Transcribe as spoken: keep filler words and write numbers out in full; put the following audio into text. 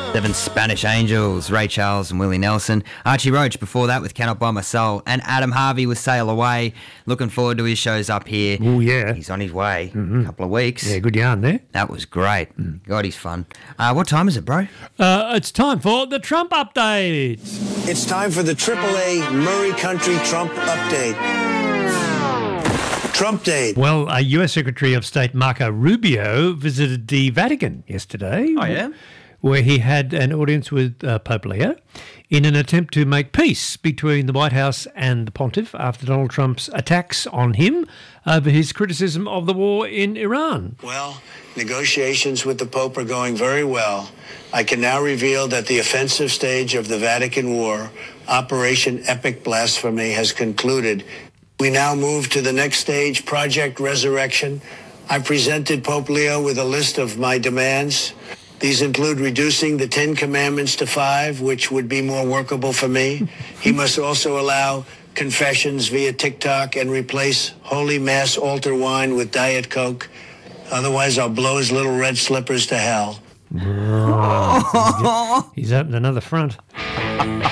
Seven Spanish Angels, Ray Charles and Willie Nelson. Archie Roach before that with Cannot Buy My Soul. And Adam Harvey with Sail Away. Looking forward to his shows up here. Oh, yeah. He's on his way. Mm-hmm. A couple of weeks. Yeah, good yarn there. That was great. Mm. God, he's fun. Uh, what time is it, bro? Uh, it's time for the Trump update. It's time for the triple A Murray Country Trump update. Trump Day. Well, uh, U S Secretary of State Marco Rubio visited the Vatican yesterday. Oh, yeah? Where he had an audience with uh, Pope Leo in an attempt to make peace between the White House and the Pontiff after Donald Trump's attacks on him over his criticism of the war in Iran. Well, negotiations with the Pope are going very well. I can now reveal that the offensive stage of the Vatican War, Operation Epic Blasphemy, has concluded. We now move to the next stage, Project Resurrection. I presented Pope Leo with a list of my demands. These include reducing the Ten Commandments to five, which would be more workable for me. He must also allow confessions via TikTok and replace Holy Mass altar wine with Diet Coke. Otherwise, I'll blow his little red slippers to hell. Oh, he's opened another front.